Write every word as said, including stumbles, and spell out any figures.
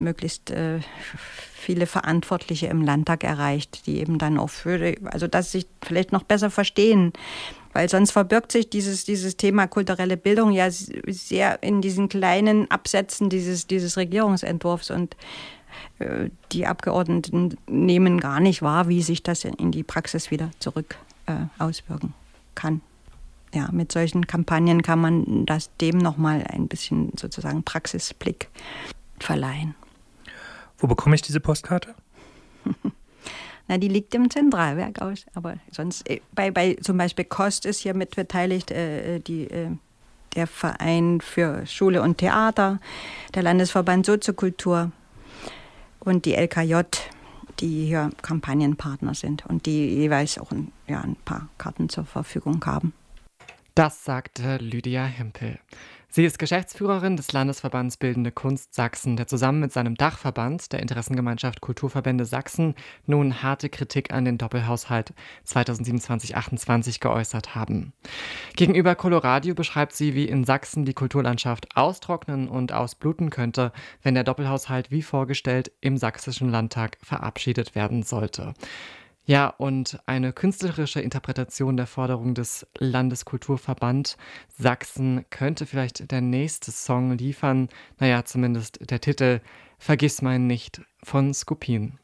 möglichst äh, viele Verantwortliche im Landtag erreicht, die eben dann auch für, also dass sich vielleicht noch besser verstehen. Weil sonst verbirgt sich dieses, dieses Thema kulturelle Bildung ja sehr in diesen kleinen Absätzen dieses, dieses Regierungsentwurfs. Und äh, die Abgeordneten nehmen gar nicht wahr, wie sich das in die Praxis wieder zurück äh, auswirken kann. Ja, mit solchen Kampagnen kann man das dem nochmal ein bisschen sozusagen Praxisblick verleihen. Wo bekomme ich diese Postkarte? Na, die liegt im Zentralwerk aus, aber sonst, bei, bei zum Beispiel Kost ist hier mit beteiligt, äh, die, äh, der Verein für Schule und Theater, der Landesverband Soziokultur und die L K J, die hier Kampagnenpartner sind und die jeweils auch ein, ja, ein paar Karten zur Verfügung haben. Das sagte Lydia Hempel. Sie ist Geschäftsführerin des Landesverbands Bildende Kunst Sachsen, der zusammen mit seinem Dachverband, der Interessengemeinschaft Kulturverbände Sachsen, nun harte Kritik an den Doppelhaushalt zwanzig siebenundzwanzig achtundzwanzig geäußert haben. Gegenüber Coloradio beschreibt sie, wie in Sachsen die Kulturlandschaft austrocknen und ausbluten könnte, wenn der Doppelhaushalt wie vorgestellt im Sächsischen Landtag verabschiedet werden sollte. Ja, und eine künstlerische Interpretation der Forderung des Landeskulturverband Sachsen könnte vielleicht der nächste Song liefern. Naja, zumindest der Titel Vergiss mein nicht von Skupin.